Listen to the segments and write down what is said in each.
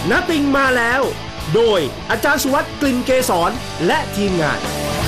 ณติงมาแล้วโดยอาจารย์สุวัสดิ์กลิ่นเกษรและทีมงาน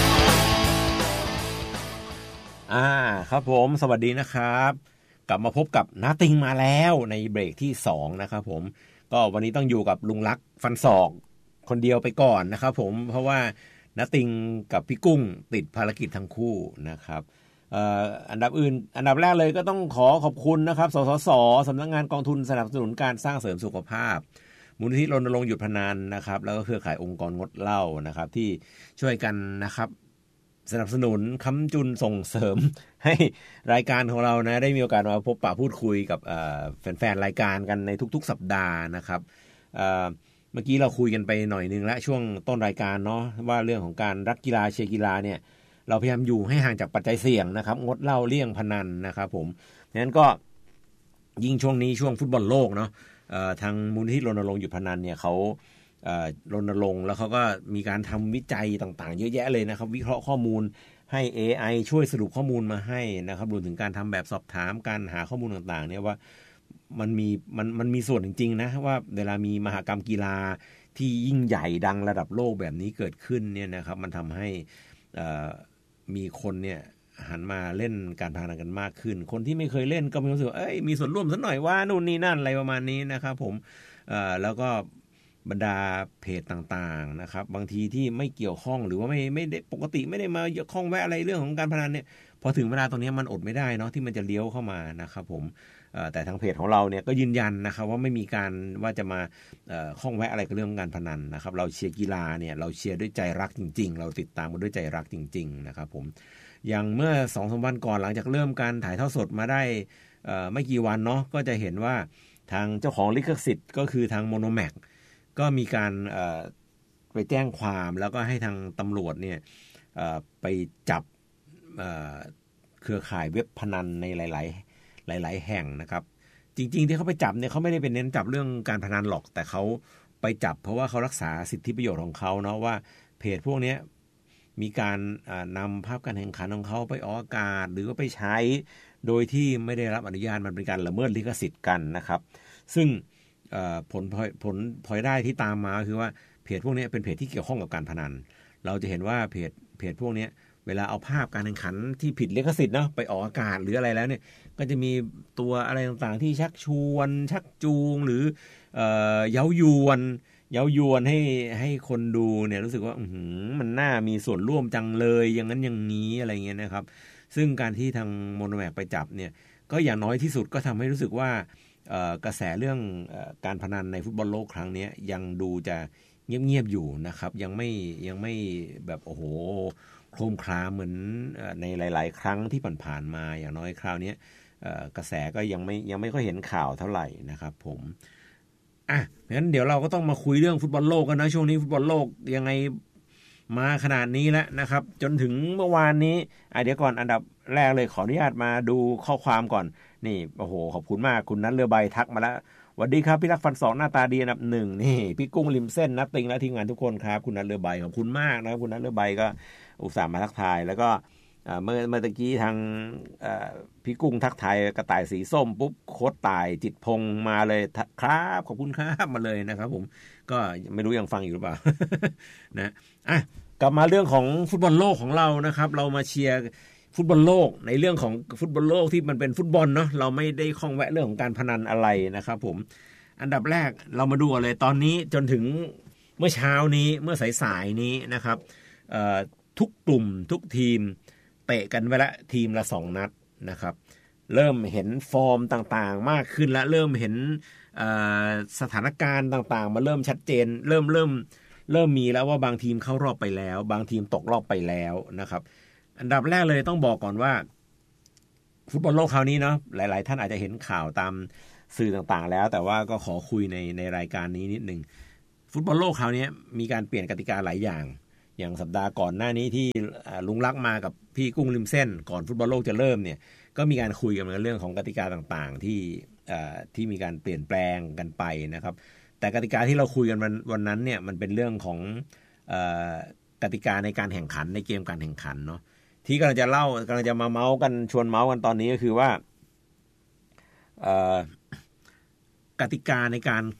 ครับผมสวัสดีนะครับกลับมาพบกับณติงมาแล้วในเบรกที่2นะครับผมก็วันนี้ต้องอยู่กับลุงลักษณ์ฟันศอกคนเดียวไปก่อนนะครับผมเพราะว่าณติงกับพี่กุ้งติดภารกิจทั้งคู่นะครับอันดับแรกเลยก็ต้องขอบคุณนะครับสสส.สำนักงานกองทุนสนับสนุนการสร้างเสริมสุขภาพมูลนิธิรณรงค์หยุดพนันนะครับแล้วก็เครือข่ายองค์กรงดเหล้านะครับที่ช่วยกันนะครับสนับสนุนค้ำจุนส่งเสริมให้รายการของเรานะได้มีโอกาสมาพบปะพูดคุยกับแฟนๆรายการกันในทุกๆสัปดาห์นะครับเมื่อกี้เราคุยกันไปหน่อยนึงแล้วช่วงต้นรายการเนาะว่าเรื่องของการรักกีฬาเชียร์กีฬาเนี่ยเราพยายามอยู่ให้ห่างจากปัจจัยเสี่ยงนะครับงดเหล้าเลี่ยงพนันนะครับผมงั้นก็ยิ่งช่วงนี้ช่วงฟุตบอลโลกเนาะทางมูลนิธิรณรงค์หยุดพนันเนี่ยเขารณรงค์แล้วเขาก็มีการทำวิจัยต่างๆเยอะแยะเลยนะครับวิเคราะห์ข้อมูลให้ AI ช่วยสรุปข้อมูลมาให้นะครับรวมถึงการทำแบบสอบถามการหาข้อมูลต่างๆเนี่ยว่ามันมีส่วนจริงๆนะว่าเวลามีมหกรรมกีฬาที่ยิ่งใหญ่ดังระดับโลกแบบนี้เกิดขึ้นเนี่ยนะครับมันทำให้มีคนเนี่ยหันมาเล่นการพนันกันมากขึ้นคนที่ไม่เคยเล่นก็มีความรู้สึกมีส่วนร่วมสักหน่อยว่านู่นนี่นั่นอะไรประมาณนี้นะครับผมแล้วก็บรรดาเพจต่างๆนะครับบางทีที่ไม่เกี่ยวข้องหรือว่าไม่ได้ปกติไม่ได้มาเกี่ยวข้องแวะอะไรเรื่องของการพนันเนี่ยพอถึงเวลาตรงนี้มันอดไม่ได้เนาะที่มันจะเลี้ยวเข้ามานะครับผมแต่ทางเพจของเราเนี่ยก็ยืนยันนะครับว่าไม่มีการว่าจะมาข้องแวะอะไรกับเรื่องการพนันนะครับเราเชียร์กีฬาเนี่ยเราเชียร์ด้วยใจรักจริงๆเราติดตามกันด้วยใจรักจริงๆนะครับผมอย่างเมื่อ 2-3 วันก่อนหลังจากเริ่มการถ่ายทอดสดมาได้ไม่กี่วันเนาะก็จะเห็นว่าทางเจ้าของลิขสิทธิ์ก็คือทางโมโนแม็กก็มีการไปแจ้งความแล้วก็ให้ทางตำรวจเนี่ยไปจับเครือข่ายเว็บพนันในหลายแห่งนะครับจริงๆที่เขาไปจับเนี่ยเขาไม่ได้เป็นเน้นจับเรื่องการพนันหรอกแต่เขาไปจับเพราะว่าเขารักษาสิทธิประโยชน์ของเขาเนาะว่าเพจพวกนี้มีการนำภาพการแข่งขันของเขาไปออกอากาศหรือว่าไปใช้โดยที่ไม่ได้รับอนุญาตมันเป็นการละเมิดลิขสิทธิ์กันนะครับซึ่งผลพลอยได้ที่ตามมาคือว่าเพจพวกนี้เป็นเพจที่เกี่ยวข้องกับการพนันเราจะเห็นว่าเพจพวกนี้เวลาเอาภาพการแข่งขันที่ผิดลิขสิทธิ์เนาะไปออกอากาศหรืออะไรแล้วเนี่ยก็จะมีตัวอะไรต่างๆที่ชักชวนชักจูงหรือเย้ายวนให้คนดูเนี่ยรู้สึกว่ามันน่ามีส่วนร่วมจังเลยอย่างนั้นอย่างนี้อะไรเงี้ยนะครับซึ่งการที่ทางโมโนแม็กไปจับเนี่ยก็อย่างน้อยที่สุดก็ทำให้รู้สึกว่ากระแสเรื่องการพนันในฟุตบอลโลกครั้งนี้ยังดูจะเงียบๆอยู่นะครับยังไม่แบบโอ้โหโครมครามเหมือนในหลายๆครั้งที่ผ่านๆมาอย่างน้อยคราวนี้กระแสก็ยังไม่ค่อยเห็นข่าวเท่าไหร่นะครับผมงั้นเดี๋ยวเราก็ต้องมาคุยเรื่องฟุตบอลโลกกันนะช่วงนี้ฟุตบอลโลกยังไงมาขนาดนี้แล้วนะครับจนถึงเมื่อวานนี้เดี๋ยวก่อนอันดับแรกเลยขออนุญาตมาดูข้อความก่อนนี่โอ้โหขอบคุณมากคุณนัทเรือใบทักมาแล้วสวัสดีครับพี่รักฟันสองหน้าตาดีอันดับ1นี่พี่กุ้งริมเส้นนัทติงและทีมงานทุกคนครับคุณนัทเรือใบขอบคุณมากนะครับคุณนัทเรือใบก็อุตส่าห์มาทักทายแล้วก็เมื่อตะกี้ทางพี่กุ้งทักทายกระต่ายสีส้มปุ๊บโค้ชต่ายจิตพงมาเลยครับขอบคุณครับมาเลยนะครับผมก็ไม่รู้ยังฟังอยู่หรือเปล่า นะกลับมาเรื่องของฟุตบอลโลกของเรานะครับเรามาเชียร์ฟุตบอลโลกในเรื่องของฟุตบอลโลกที่มันเป็นฟุตบอลเนาะเราไม่ได้ข้องแวะเรื่องของการพนันอะไรนะครับผมอันดับแรกเรามาดูเลยตอนนี้จนถึงเมื่อเช้านี้เมื่อสายๆนี้นะครับทุกกลุ่มทุกทีมเตะกันไปละทีมละ2นัดนะครับเริ่มเห็นฟอร์มต่างๆมากขึ้นและเริ่มเห็นสถานการณ์ต่างๆมาเริ่มชัดเจนเริ่มมีแล้วว่าบางทีมเข้ารอบไปแล้วบางทีมตกรอบไปแล้วนะครับอันดับแรกเลยต้องบอกก่อนว่าฟุตบอลโลกคราวนี้เนาะหลายๆท่านอาจจะเห็นข่าวตามสื่อต่างๆแล้วแต่ว่าก็ขอคุยในรายการนี้นิดนึงฟุตบอลโลกคราวนี้มีการเปลี่ยนกติกาหลายอย่างสัปดาห์ก่อนหน้านี้ที่ลุงลักษณ์มากับพี่กุ้งริมเส้นก่อนฟุตบอลโลกจะเริ่มเนี่ยก็มีการคุยกันเรื่องของกติกาต่างๆที่มีการเปลี่ยนแปลงกันไปนะครับแต่กติกาที่เราคุยกันวันนั้นเนี่ยมันเป็นเรื่องของกติกาในการแข่งขันในเกมการแข่งขันเนาะที่กำลังจะมาเมาส์กันชวนเมาส์กันตอนนี้ก็คือว่ากติกาในการ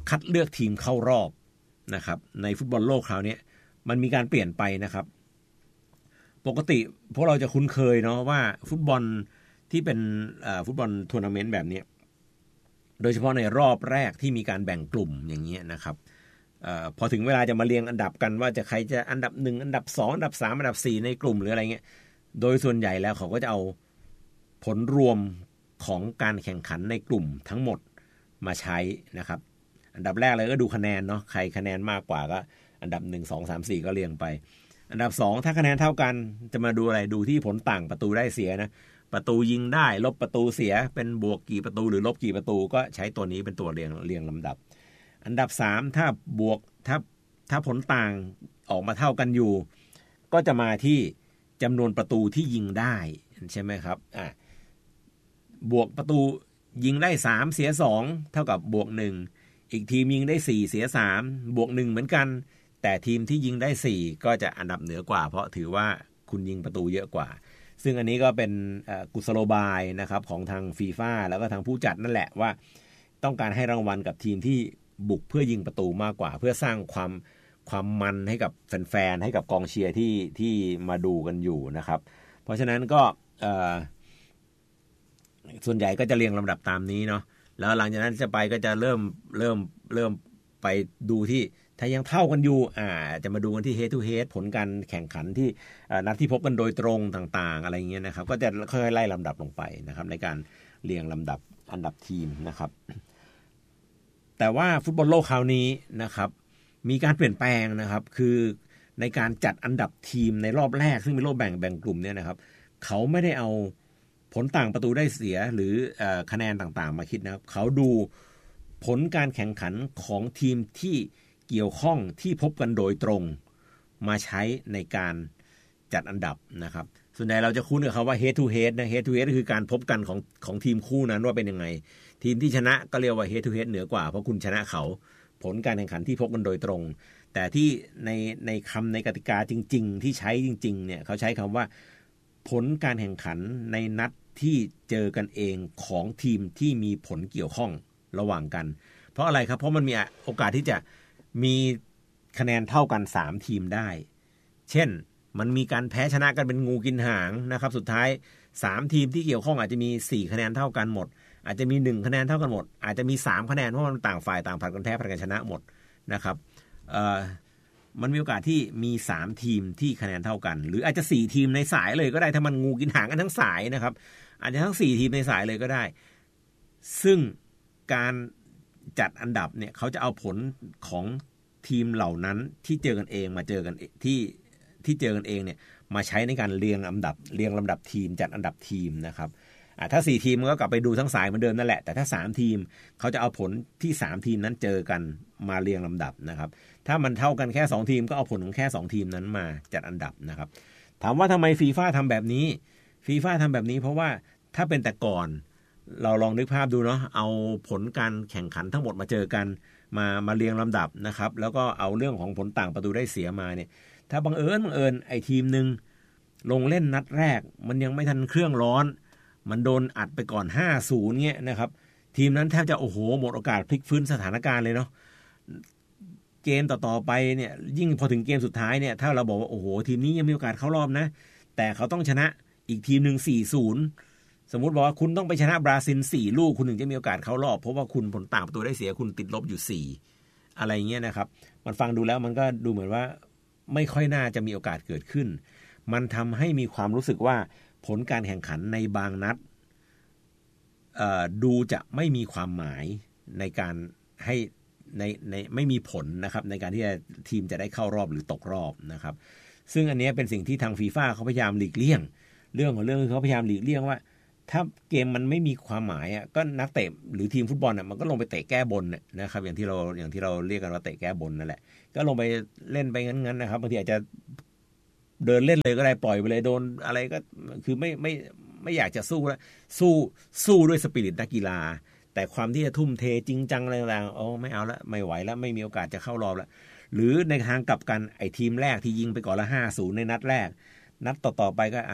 คัดเลือกทีมเข้ารอบนะครับในฟุตบอลโลกคราวนี้มันมีการเปลี่ยนไปนะครับปกติพวกเราจะคุ้นเคยเนาะว่าฟุตบอลที่เป็นฟุตบอลทัวร์นาเมนต์แบบนี้โดยเฉพาะในรอบแรกที่มีการแบ่งกลุ่มอย่างเงี้ยนะครับพอถึงเวลาจะมาเรียงอันดับกันว่าจะใครจะอันดับ1อันดับ2อันดับ3อันดับ4ในกลุ่มหรืออะไรเงี้ยโดยส่วนใหญ่แล้วเขาก็จะเอาผลรวมของการแข่งขันในกลุ่มทั้งหมดมาใช้นะครับอันดับแรกเลยก็ดูคะแนนเนาะใครคะแนนมากกว่าก็อันดับ1 2 3 4ก็เรียงไปอันดับ2ถ้าคะแนนเท่ากันจะมาดูอะไรดูที่ผลต่างประตูได้เสียนะประตูยิงได้ลบประตูเสียเป็นบวกกี่ประตูหรือลบกี่ประตูก็ใช้ตัวนี้เป็นตัวเรียงลำดับอันดับ3ถ้าบวกถ้าผลต่างออกมาเท่ากันอยู่ก็จะมาที่จำนวนประตูที่ยิงได้ใช่ไหมครับบวกประตูยิงได้3เสีย2เท่ากับบวก1อีกทีมยิงได้4เสีย3บวก1เหมือนกันแต่ทีมที่ยิงได้4ก็จะอันดับเหนือกว่าเพราะถือว่าคุณยิงประตูเยอะกว่าซึ่งอันนี้ก็เป็นกุศโลบายนะครับของทางฟีฟ่าแล้วก็ทางผู้จัดนั่นแหละว่าต้องการให้รางวัลกับทีมที่บุกเพื่อยิงประตูมากกว่าเพื่อสร้างความมันให้กับแฟนๆให้กับกองเชียร์ที่มาดูกันอยู่นะครับเพราะฉะนั้นก็ส่วนใหญ่ก็จะเรียงลำดับตามนี้เนาะแล้วหลังจากนั้นจะไปก็จะเริ่มไปดูที่ถ้ายังเท่ากันอยู่จะมาดูกันที่ head to head ผลการแข่งขันที่นัดที่พบกันโดยตรงต่างๆอะไรเงี้ยนะครับก็จะค่อยๆไล่ลำดับลงไปนะครับในการเรียงลำดับอันดับทีมนะครับแต่ว่าฟุตบอลโลกคราวนี้นะครับมีการเปลี่ยนแปลงนะครับคือในการจัดอันดับทีมในรอบแรกซึ่งเป็นรอบแบ่งกลุ่มเนี่ยนะครับเขาไม่ได้เอาผลต่างประตูได้เสียหรือคะแนนต่างๆมาคิดนะครับเขาดูผลการแข่งขันของทีมที่เกี่ยวข้องที่พบกันโดยตรงมาใช้ในการจัดอันดับนะครับส่วนใหญ่เราจะคุ้นกับคำว่า head to head นะ head to head คือการพบกันของทีมคู่นั้นว่าเป็นยังไงทีมที่ชนะก็เรียกว่า head to head เหนือกว่าเพราะคุณชนะเขาผลการแข่งขันที่พบกันโดยตรงแต่ที่ในคำในกติกาจริงๆที่ใช้จริงๆเนี่ยเขาใช้คำว่าผลการแข่งขันในนัดที่เจอกันเองของทีมที่มีผลเกี่ยวข้องระหว่างกันเพราะอะไรครับเพราะมันมีโอกาสที่จะมีคะแนนเท่ากัน3ทีมได้เช่นมันมีการแพ้ชนะกันเป็นงูกินหางนะครับสุดท้าย3ทีมที่เกี่ยวข้องอาจจะมี4คะแนนเท่ากันหมดอาจจะมี1คะแนนเท่ากันหมดอาจจะมี3คะแนนเพราะมันต่างฝ่ายต่างผลัดกันแพ้ผลัดกันชนะหมดนะครับมันมีโอกาสที่มี3ทีมที่คะแนนเท่ากันหรืออาจจะ4ทีมในสายเลยก็ได้ถ้ามันงูกินหางกันทั้งสายนะครับอาจจะทั้ง4ทีมในสายเลยก็ได้ซึ่งการจัดอันดับเนี่ยเขาจะเอาผลของทีมเหล่านั้นที่เจอกันเองมาเจอกันที่เจอกันเองเนี่ยมาใช้ในการเรียงลำดับทีมจัดอันดับทีมนะครับถ้า4ทีมมันก็กลับไปดูทั้งสายเหมือนเดิมนั่นแหละแต่ถ้า3ทีมเขาจะเอาผลที่3ทีมนั้นเจอกันมาเรียงลำดับนะครับถ้ามันเท่ากันแค่2ทีมก็เอาผลของแค่2ทีมนั้นมาจัดอันดับนะครับถามว่าทำไมฟีฟ่าทำแบบนี้ฟีฟ่าทำแบบนี้เพราะว่าถ้าเป็นแต่ก่อนเราลองนึกภาพดูเนาะเอาผลการแข่งขันทั้งหมดมาเจอกันมาเรียงลำดับนะครับแล้วก็เอาเรื่องของผลต่างประตูได้เสียมาเนี่ยถ้าบังเอิญไอ้ทีมนึงลงเล่นนัดแรกมันยังไม่ทันเครื่องร้อนมันโดนอัดไปก่อน 5-0 เงี้ยนะครับทีมนั้นแทบจะหมดโอกาสพลิกฟื้นสถานการณ์เลยเนาะเกมต่อไปเนี่ยยิ่งพอถึงเกมสุดท้ายเนี่ยถ้าเราบอกว่าทีมนี้ยังมีโอกาสเข้ารอบนะแต่เขาต้องชนะอีกทีมนึง 4-0 สมมุติบอกว่าคุณต้องไปชนะบราซิล4ลูกคุณถึงจะมีโอกาสเข้ารอบเพราะว่าคุณผลต่างประตูได้เสียคุณติดลบอยู่4อะไรเงี้ยนะครับมันฟังดูแล้วมันก็ดูเหมือนว่าไม่ค่อยน่าจะมีโอกาสเกิดขึ้นมันทำให้มีความรู้สึกว่าผลการแข่งขันในบางนัดดูจะไม่มีความหมายในการให้ในไม่มีผลนะครับในการที่ทีมจะได้เข้ารอบหรือตกรอบนะครับซึ่งอันนี้เป็นสิ่งที่ทางฟีฟ่าเขาพยายามหลีกเลี่ยงเรื่องของเรื่องคือเขาพยายามหลีกเลี่ยงว่าถ้าเกมมันไม่มีความหมายก็นักเตะหรือทีมฟุตบอลมันก็ลงไปเตะแก้บนนะครับอย่างที่เราเรียกกันว่าเตะแก้บนนั่นแหละก็ลงไปเล่นไปงั้นนะครับบางทีอาจจะเดินเล่นเลยก็ได้ปล่อยไปเลยโดนอะไรก็คือไม่อยากจะสู้แล้วสู้ด้วยสปิริตนักกีฬาแต่ความที่จะทุ่มเทจริงจังอะไรต่างๆไม่เอาละไม่ไหวแล้วไม่มีโอกาสจะเข้ารอบแล้วหรือในทางกลับกันไอ้ทีมแรกที่ยิงไปก่อนละ 5-0 ในนัดแรกนัดต่อๆไปก็